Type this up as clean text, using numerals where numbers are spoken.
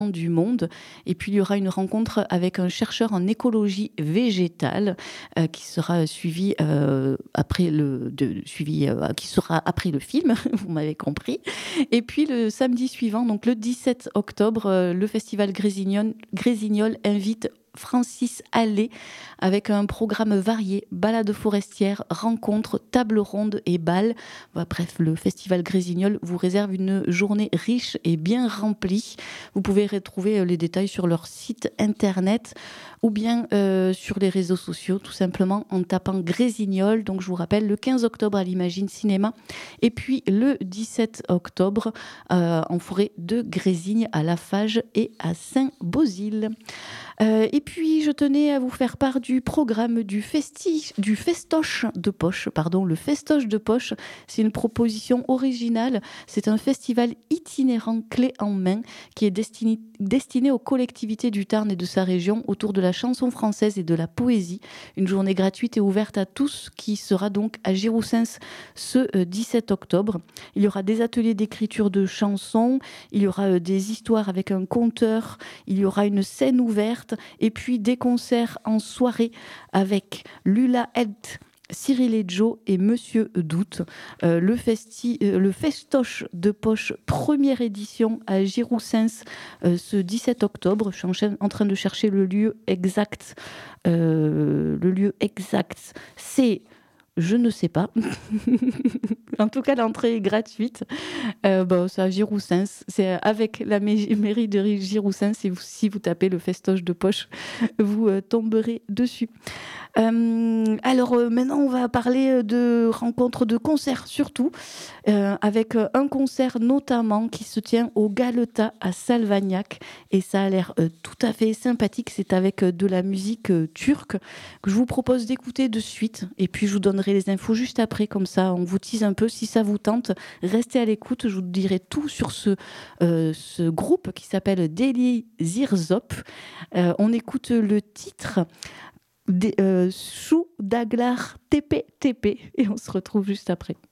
du monde. Et puis il y aura une rencontre avec un chercheur en écologie végétale qui sera qui sera après le film, vous m'avez compris. Et puis le samedi suivant, donc le 17 octobre, le festival Grésignol invite Francis Allais avec un programme varié, balades forestières, rencontres, tables rondes et bals. Bref, le festival Grésignol vous réserve une journée riche et bien remplie. Vous pouvez retrouver les détails sur leur site internet ou bien sur les réseaux sociaux, tout simplement en tapant Grésignol. Donc je vous rappelle, le 15 octobre à l'Imagine Cinéma et puis le 17 octobre en forêt de Grésigne à Lafage et à Saint-Beauzile. Et puis, je tenais à vous faire part du programme du festoche de poche. Pardon, le festoche de poche, c'est une proposition originale. C'est un festival itinérant clé en main qui est destiné aux collectivités du Tarn et de sa région autour de la chanson française et de la poésie. Une journée gratuite et ouverte à tous qui sera donc à Giroussens ce 17 octobre. Il y aura des ateliers d'écriture de chansons, il y aura des histoires avec un conteur, il y aura une scène ouverte et puis des concerts en soirée avec Lula Helt, Cyril et Joe et Monsieur Doute. Le festoche de poche, première édition à Giroussens ce 17 octobre. Je suis en train de chercher le lieu exact. C'est... Je ne sais pas. En tout cas, l'entrée est gratuite. C'est à Giroussens. C'est avec la mairie de Giroussens. Si vous tapez le festoche de poche, vous tomberez dessus. Maintenant, on va parler de rencontres de concerts, surtout, avec un concert notamment qui se tient au Galetas à Salvagnac. Et ça a l'air tout à fait sympathique. C'est avec de la musique turque que je vous propose d'écouter de suite. Et puis, je vous donnerai les infos juste après. Comme ça, on vous tease un peu. Si ça vous tente, restez à l'écoute. Je vous dirai tout sur ce groupe qui s'appelle Deli Zirzop. On écoute le titre Chou Daglar TP et on se retrouve juste après.